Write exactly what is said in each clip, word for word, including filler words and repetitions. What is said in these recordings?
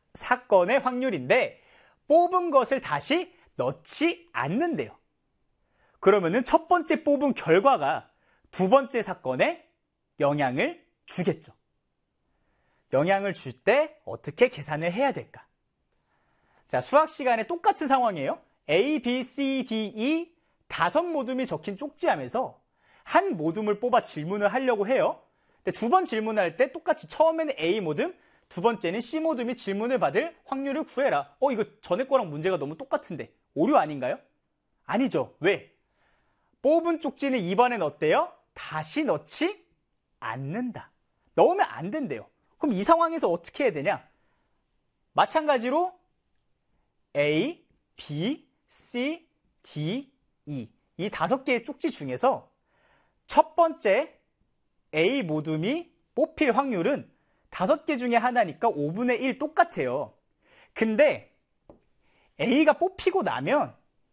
사건의 확률인데 뽑은 것을 다시 넣지 않는데요. 그러면은 첫 번째 뽑은 결과가 두 번째 사건에 영향을 주겠죠. 영향을 줄 때 어떻게 계산을 해야 될까? 자, 수학 시간에 똑같은 상황이에요. A, B, C, D, E 다섯 모둠이 적힌 쪽지함에서 한 모둠을 뽑아 질문을 하려고 해요. 근데 두 번 질문할 때 똑같이 처음에는 A 모둠, 두 번째는 C 모둠이 질문을 받을 확률을 구해라. 어, 이거 전에 거랑 문제가 너무 똑같은데 오류 아닌가요? 아니죠. 왜? 뽑은 쪽지는 이번엔 어때요? 다시 넣지 않는다. 넣으면 안 된대요. 그럼 이 상황에서 어떻게 해야 되냐? 마찬가지로 A, B, C, D, E 이 다섯 개의 쪽지 중에서 첫 번째 A 모둠이 뽑힐 확률은 다섯 개 중에 하나니까 오분의 일 똑같아요. 근데 A가 뽑히고 나면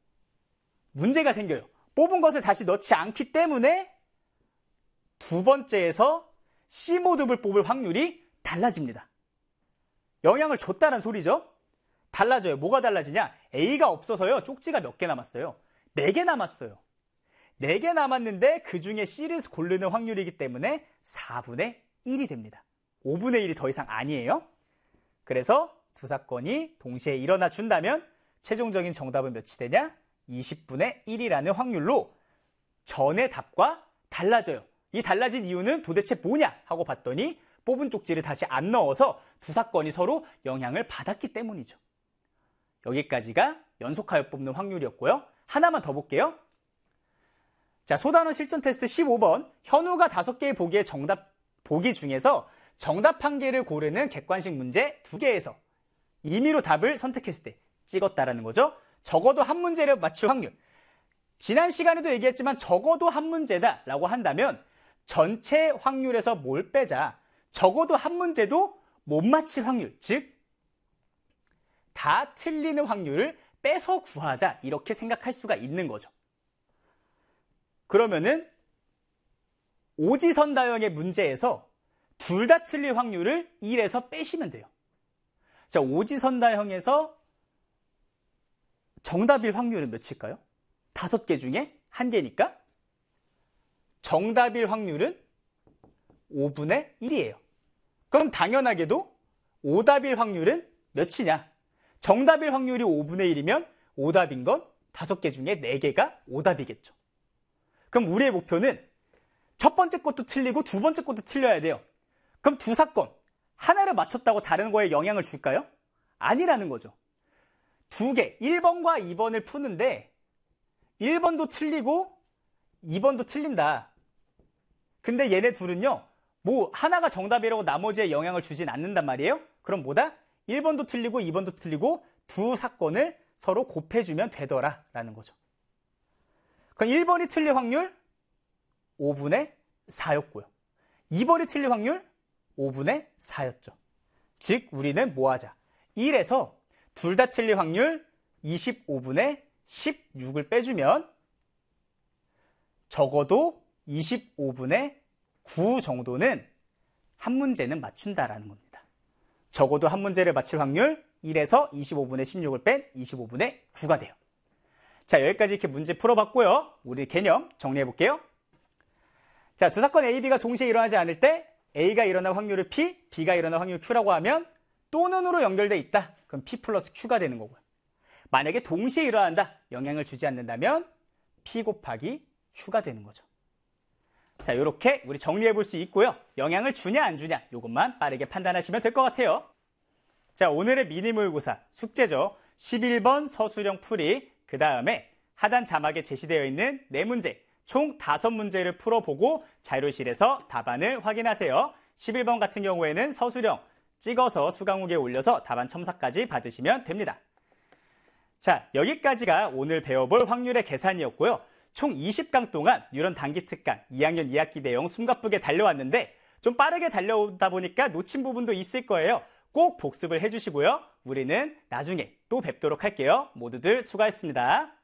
문제가 생겨요. 뽑은 것을 다시 넣지 않기 때문에 두 번째에서 C 모둠을 뽑을 확률이 달라집니다. 영향을 줬다는 소리죠. 달라져요. 뭐가 달라지냐? A가 없어서요. 쪽지가 몇 개 남았어요? 네 개 남았어요. 네 개 남았는데 그 중에 C를 고르는 확률이기 때문에 사분의 일이 됩니다. 오분의 일이 더 이상 아니에요. 그래서 두 사건이 동시에 일어나 준다면 최종적인 정답은 몇이 되냐? 이십분의 일이라는 확률로 전의 답과 달라져요. 이 달라진 이유는 도대체 뭐냐 하고 봤더니 뽑은 쪽지를 다시 안 넣어서 두 사건이 서로 영향을 받았기 때문이죠. 여기까지가 연속하여 뽑는 확률이었고요. 하나만 더 볼게요. 자, 소단원 실전 테스트 십오 번. 현우가 다섯 개의 보기의 정답 보기 중에서 정답 한 개를 고르는 객관식 문제 두 개에서 임의로 답을 선택했을 때 찍었다라는 거죠. 적어도 한 문제를 맞출 확률. 지난 시간에도 얘기했지만 적어도 한 문제다라고 한다면 전체 확률에서 뭘 빼자. 적어도 한 문제도 못 맞힐 확률, 즉 다 틀리는 확률을 빼서 구하자 이렇게 생각할 수가 있는 거죠. 그러면은 오지선다형의 문제에서 둘 다 틀릴 확률을 일에서 빼시면 돼요. 자, 오지선다형에서 정답일 확률은 몇일까요? 다섯 개 중에 한 개니까 정답일 확률은 오분의 일이에요. 그럼 당연하게도 오답일 확률은 몇이냐? 정답일 확률이 오분의 일이면 오답인 건 다섯 개 중에 네 개가 오답이겠죠. 그럼 우리의 목표는 첫 번째 것도 틀리고 두 번째 것도 틀려야 돼요. 그럼 두 사건, 하나를 맞췄다고 다른 거에 영향을 줄까요? 아니라는 거죠. 두 개, 일 번과 이 번을 푸는데 일 번도 틀리고 이 번도 틀린다. 근데 얘네 둘은요, 뭐 하나가 정답이라고 나머지에 영향을 주진 않는단 말이에요. 그럼 뭐다? 일 번도 틀리고 이 번도 틀리고 두 사건을 서로 곱해주면 되더라라는 거죠. 그럼 일 번이 틀릴 확률 오분의 사였고요. 이 번이 틀릴 확률 오분의 사였죠. 즉 우리는 뭐 하자? 일에서 둘 다 틀릴 확률 이십오분의 십육을 빼주면 적어도 이십오분의 구 정도는 한 문제는 맞춘다라는 겁니다. 적어도 한 문제를 맞힐 확률 일에서 이십오분의 십육을 뺀 이십오분의 구가 돼요. 자, 여기까지 이렇게 문제 풀어봤고요. 우리 개념 정리해볼게요. 자, 두 사건 A, B가 동시에 일어나지 않을 때 A가 일어날 확률을 P, B가 일어날 확률 Q라고 하면 또는으로 연결돼 있다. 그럼 P 플러스 Q가 되는 거고요. 만약에 동시에 일어난다. 영향을 주지 않는다면 P 곱하기 Q가 되는 거죠. 자, 이렇게 우리 정리해 볼 수 있고요. 영향을 주냐 안 주냐 이것만 빠르게 판단하시면 될 것 같아요. 자, 오늘의 미니 모의고사 숙제죠. 십일 번 서술형 풀이, 그 다음에 하단 자막에 제시되어 있는 네 문제, 총 다섯 문제를 풀어보고 자료실에서 답안을 확인하세요. 십일 번 같은 경우에는 서술형 찍어서 수강욱에 올려서 답안 첨삭까지 받으시면 됩니다. 자, 여기까지가 오늘 배워볼 확률의 계산이었고요. 총 이십 강 동안 뉴런 단기 특강 이 학년 이 학기 내용 숨가쁘게 달려왔는데 좀 빠르게 달려오다 보니까 놓친 부분도 있을 거예요. 꼭 복습을 해주시고요. 우리는 나중에 또 뵙도록 할게요. 모두들 수고하셨습니다.